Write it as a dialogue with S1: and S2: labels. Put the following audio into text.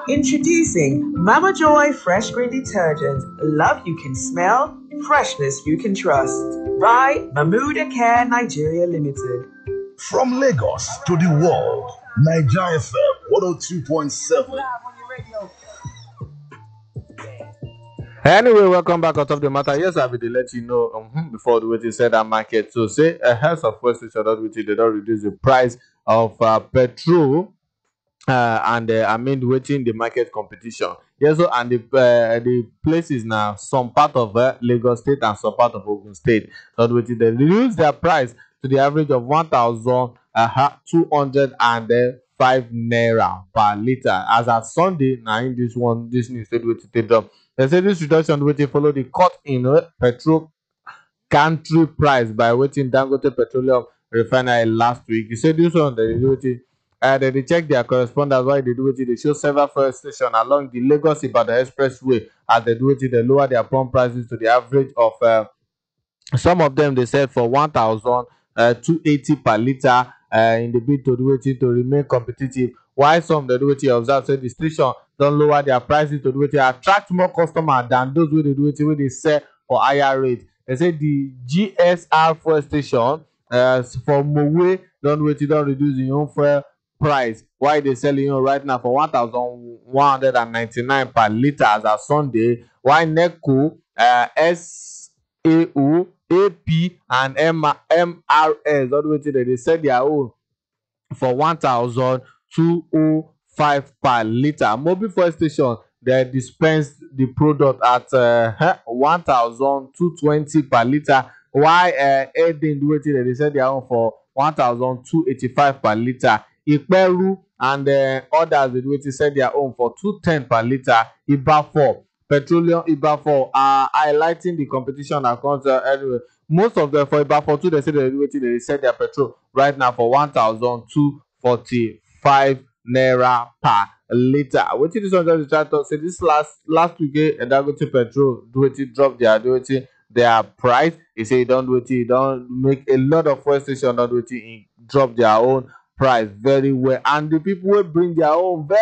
S1: Introducing Mama Joy Fresh Green Detergent. Love you can smell, freshness you can trust. By Mamuda Care Nigeria Limited.
S2: From Lagos to the world, Nigeria FM 102.7.
S3: Anyway, welcome back on Top of the Matter. Yes, I will let you know before the way they said that market. So, say a health of West Station, they don't reduce the price of petrol. Waiting the market competition. Yes, so and the places now, some part of Lagos State and some part of Ogun State, not waiting they reduce their price to the average of 1,205 naira per liter. As at Sunday, now in this news state waiting they drop. They say this reduction waiting follow the cut in petrol country price by waiting Dangote Petroleum Refinery last week. You say this one they check their correspondence while they do it. They show several fuel stations along the Lagos Ibadan Expressway as they do it. They lower their pump prices to the average of some of them they said for 1,280 per liter in the bid to do it to remain competitive. While some they do it observe say the station don't lower their prices to do it attract more customers than those where they do it where they sell for higher rate. They say the GSR fuel station for Mowe don't reduce the own fuel price. Why they selling right now for 1,199 per liter as of Sunday. Why NECO, SAO, AP and MRS all the way till they sell their own for 1,205 per liter. Mobile fuel station they dispense the product at 1,220 per liter. While Eden do it they sell their own for 1,285 per liter. Iperu and others they do it sell their own for 210 per liter. Ibafor Petroleum Ibafor are highlighting the competition across anyway. Most of them for Ibafor too they say they sell their petrol right now for 1,245 naira per liter. Wetin this one just try to say this last week Dangote Petrol do it drop their price. He say don't make a lot of fuel station don't drop their own price very well, and the people will bring their own